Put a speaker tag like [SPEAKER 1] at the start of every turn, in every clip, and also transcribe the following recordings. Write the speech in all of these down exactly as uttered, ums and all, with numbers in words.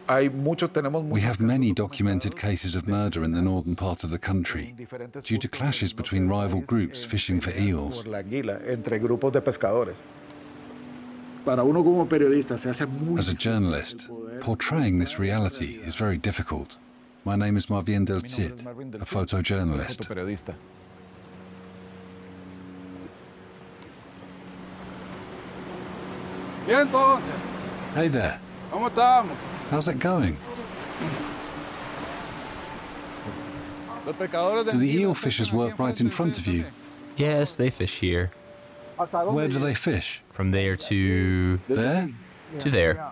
[SPEAKER 1] We have many documented cases of murder in the northern part of the country due to clashes between rival groups fishing for eels. As a journalist, portraying this reality is very difficult. My name is Marvin Del Cid, a photojournalist. Hey there. How's it going? Do the eel fishers work right in front of you?
[SPEAKER 2] Yes, they fish here.
[SPEAKER 1] Where do they fish?
[SPEAKER 2] From there to...
[SPEAKER 1] There?
[SPEAKER 2] To there.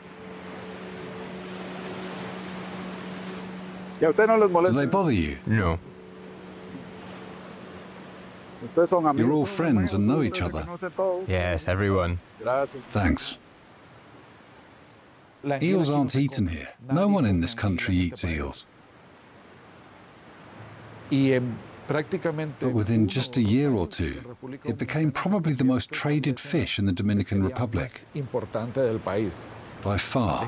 [SPEAKER 1] Do they bother you?
[SPEAKER 2] No.
[SPEAKER 1] You're all friends and know each other.
[SPEAKER 2] Yes, everyone.
[SPEAKER 1] Thanks. Eels aren't eaten here. No one in this country eats eels. But within just a year or two, it became probably the most traded fish in the Dominican Republic. By far.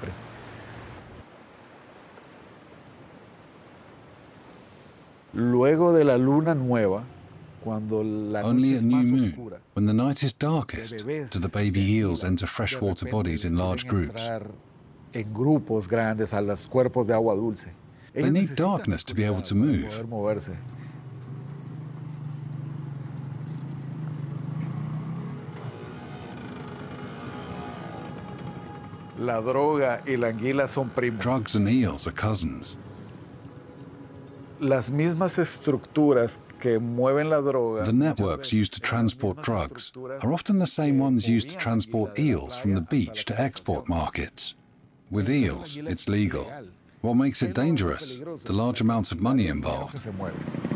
[SPEAKER 1] Only at new moon, when the night is darkest, do the baby eels enter freshwater bodies in large groups. They need darkness to be able to move. Drugs and eels are cousins. The networks used to transport drugs are often the same ones used to transport eels from the beach to export markets. With eels, it's legal. What makes it dangerous? The large amounts of money involved.